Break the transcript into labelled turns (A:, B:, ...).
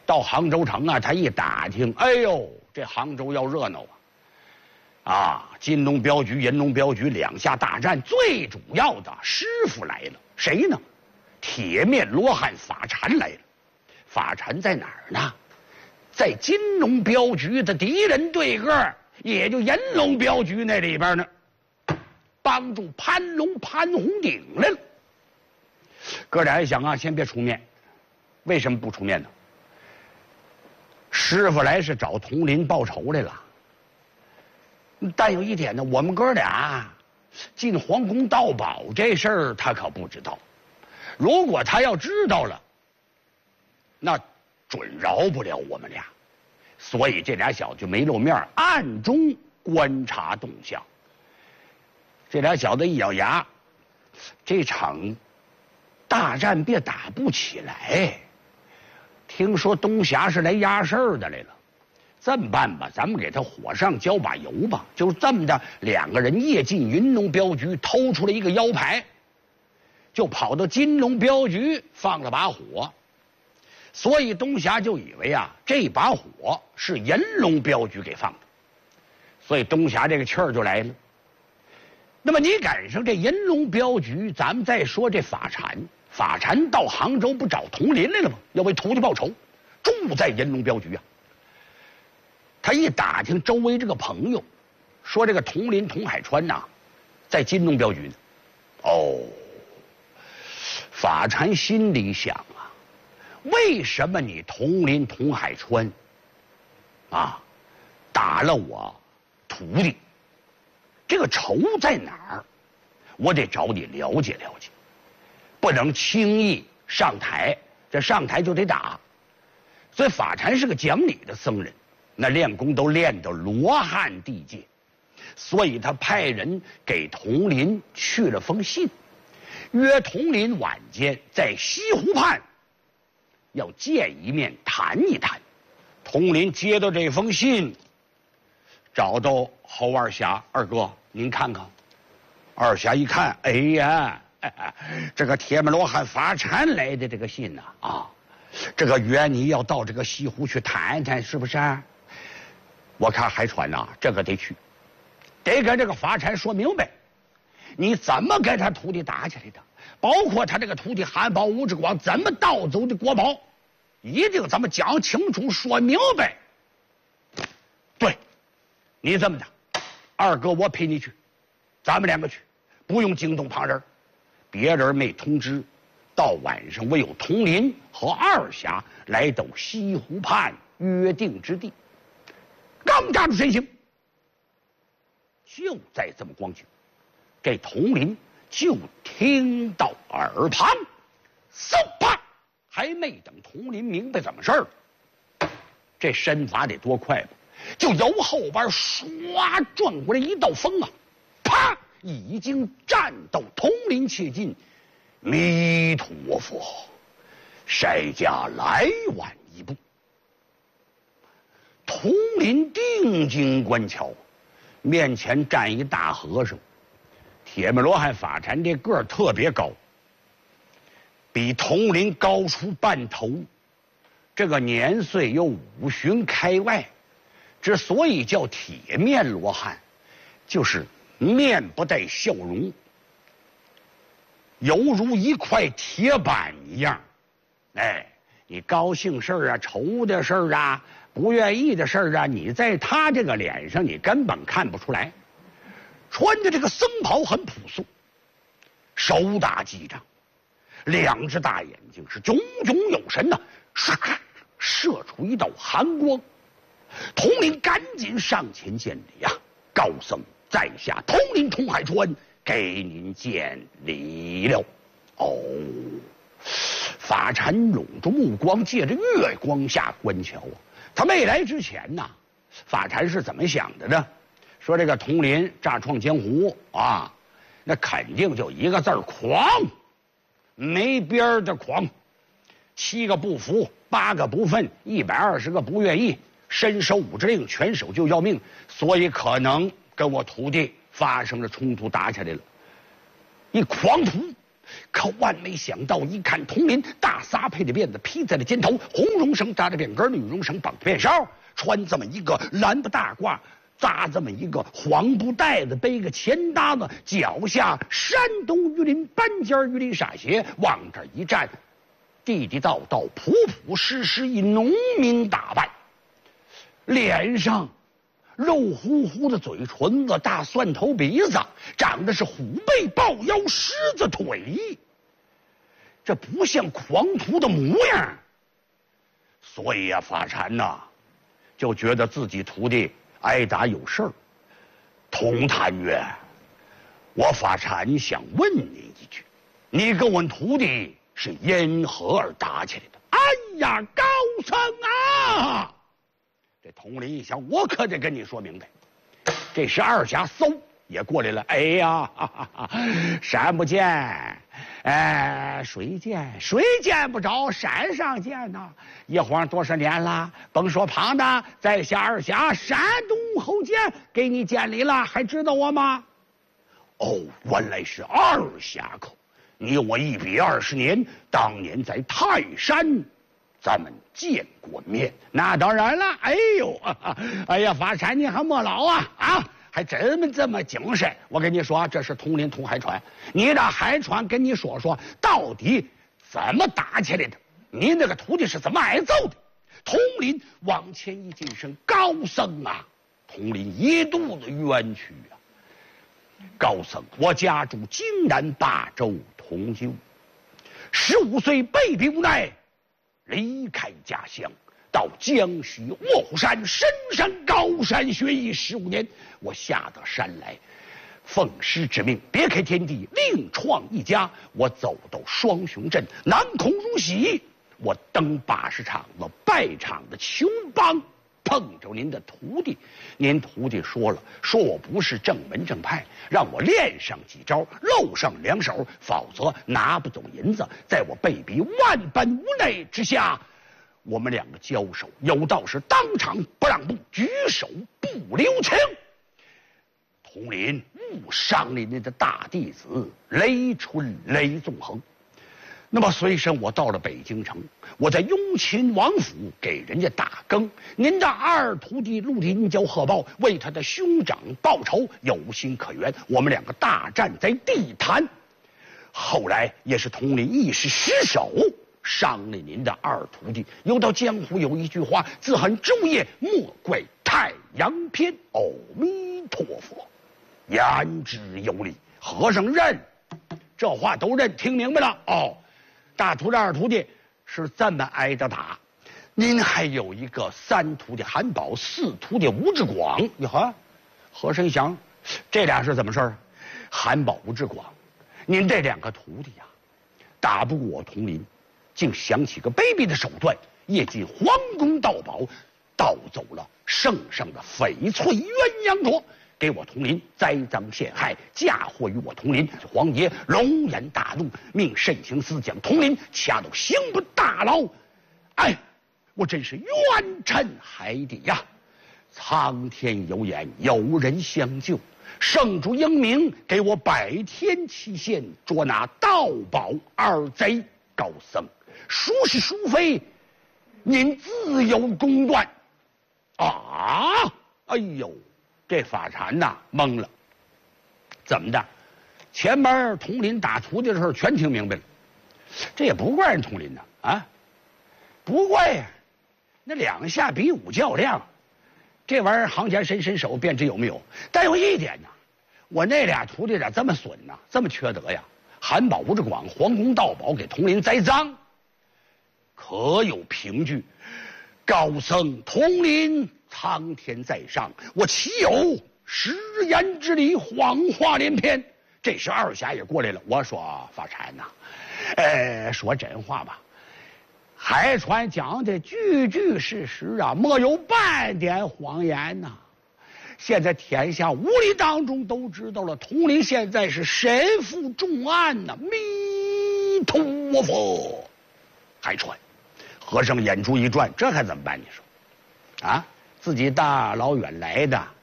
A: 到杭州城啊，他一打听，哎呦，这杭州要热闹啊！啊，金龙镖局、银龙镖局两下大战，最主要的师傅来了，谁呢？铁面罗汉法禅来了。法禅在哪儿呢？在金龙镖局的敌人对个，也就银龙镖局那里边呢，帮助潘龙、潘红顶来了。哥俩一想啊，先别出面。为什么不出面呢？师傅来是找佟林报仇来了。但有一点呢，我们哥俩进皇宫盗宝这事儿他可不知道。如果他要知道了，那准饶不了我们俩。所以这俩小子就没露面，暗中观察动向。这俩小子一咬牙，这场大战别打不起来。听说东霞是来压事儿的来了，这么办吧，咱们给他火上浇把油吧。就这么的，两个人夜进云龙镖局，偷出了一个腰牌，就跑到金龙镖局放了把火。所以东霞就以为啊，这把火是银龙镖局给放的，所以东霞这个气儿就来了。那么你赶上这银龙镖局，咱们再说这法禅。法禅到杭州不找佟林来了吗？要为徒弟报仇，住在银龙镖局啊。他一打听周围这个朋友，说这个佟林佟海川呐，在金龙镖局呢。哦，法禅心里想啊，为什么你佟林佟海川啊打了我徒弟？这个仇在哪儿？我得找你了解了解。不能轻易上台，这上台就得打。所以法禅是个讲理的僧人，那练功都练到罗汉地界，所以他派人给佟林去了封信，约佟林晚间在西湖畔要见一面谈一谈。佟林接到这封信，找到侯二侠，二哥您看看。二侠一看，哎呀，这个铁面罗汉法禅来的这个信呐，这个约你要到这个西湖去谈一谈，是不是？我看海川呐，这个得去，得跟这个法禅说明白，你怎么跟他徒弟打起来的，包括他这个徒弟韩宝、吴志广怎么盗走的国宝，一定咱们讲清楚，说明白。对，你这么的，二哥我陪你去，咱们两个去，不用惊动旁人。别人没通知，到晚上唯有佟林和二侠来到西湖畔约定之地。刚扎住身形，就在这么光景，这佟林就听到耳旁嗖啪，还没等佟林明白怎么事儿，这身法得多快吧，就由后边唰转过来一道风啊，啪！已经站到佟林切近，弥陀佛，谁家来晚一步？佟林定睛观瞧，面前站一大和尚，铁面罗汉法禅这个儿特别高，比佟林高出半头，这个年岁有50开外。之所以叫铁面罗汉，就是面不带笑容，犹如一块铁板一样。哎，你高兴事儿啊，愁的事儿啊，不愿意的事儿啊，你在他这个脸上你根本看不出来。穿的这个僧袍很朴素，手打击杖，两只大眼睛是炯炯有神呐，射出一道寒光。佟林赶紧上前见礼呀，高僧在下佟林佟海川给您见礼了。哦，法禅拢着目光，借着月光下观瞧啊。他没来之前呐，法禅是怎么想的呢？说这个佟林炸创江湖啊，那肯定就一个字儿狂，没边儿的狂。7个不服，8个不忿，120个不愿意，身手武之令，拳手就要命，所以可能跟我徒弟发生了冲突，打起来了。一狂徒可万没想到，一看佟林大撒配的辫子披在了肩头，红绒绳扎着辫根，绿绒绳绑着辫梢，穿这么一个蓝布大褂，扎这么一个黄布带子，背个钱搭子，脚下山东榆林半截榆林纱鞋，往这一站，地地道道、朴朴实实一农民打扮，脸上肉乎乎的嘴唇子，大蒜头鼻子，长得是虎背抱腰狮子腿，这不像狂徒的模样。所以呀，法禅呐，就觉得自己徒弟挨打有事儿。佟探月，我法禅想问你一句，你跟我徒弟是因何而打起来的？哎呀，高僧啊！这佟林一想，我可得跟你说明白。这时二侠嗖也过来了。哎呀，山不见，水见，水见不着，山上见呐。一晃多少年了，甭说旁的，在下二侠山东侯坚给你见礼了，还知道我吗？哦，原来是二侠口。你我一比20年，当年在泰山咱们见过面。那当然了。哎呦，哎呀，法禅你还莫老啊，还真这么精神。我跟你说，这是佟林、佟海川。你的海川跟你说说，到底怎么打起来的？你那个徒弟是怎么挨揍的？佟林往前一进声：“高僧啊！”佟林一肚子冤屈啊。高僧，我家住荆南霸州同州，15岁被逼无奈，离开家乡，到江西卧虎山深山高山学艺15年。我下到山来，奉师之命，别开天地，另创一家。我走到双雄镇，南孔如洗，我登80场子，拜场的穷帮，碰着您的徒弟。您徒弟说了，说我不是正门正派，让我练上几招，露上2手，否则拿不走银子。在我被逼万般无奈之下，我们2个交手，有道是当场不让步，举手不留情。佟林误伤了您的大弟子雷春雷纵横。那么随身我到了北京城，我在雍亲王府给人家打更，您的二徒弟陆林交贺报，为他的兄长报仇，有心可原。我们2个大战在地坛，后来也是佟林一时失手，伤了您的二徒弟。有道江湖有一句话，自恨昼夜，莫怪太阳偏。阿弥陀佛，言之有理。和尚认，这话都认，听明白了哦。大徒弟二徒弟是这么挨着打，您还有一个3徒弟韩宝，4徒弟吴志广。你看，和尚一想，这俩是怎么事儿？韩宝、吴志广，您这2个徒弟呀，打不过我佟林，竟想起个卑鄙的手段，夜进皇宫盗宝，盗走了圣上的翡翠鸳鸯镯，给我佟林栽赃陷害，嫁祸于我佟林。皇爷龙颜大怒，命慎刑司将佟林掐到刑部大牢。哎，我真是冤沉海底呀！苍天有眼，有人相救，圣主英明，给我100天期限，捉拿盗宝2贼。高僧，孰是孰非，您自有公断。啊！哎呦！这法禅呐懵了，怎么的？前面佟林打徒弟的事儿全听明白了，这也不怪人佟林呐啊，不怪呀，那2下比武较量，这玩意儿行前伸手便知有没有。但有一点呐，我那俩徒弟咋这么损呐，这么缺德呀？韩宝、吴志广皇宫盗宝，给佟林栽赃，可有凭据？高僧，佟林苍天在上，我岂有食言之理，谎话连篇？这时二侠也过来了，我说法禅呐，说真话吧，海川讲的句句事实啊，没有半点谎言呐。现在天下武林当中都知道了，佟林现在是身负重案呐，弥陀佛！海川和尚眼珠一转，这还怎么办？你说，啊，自己大老远来的，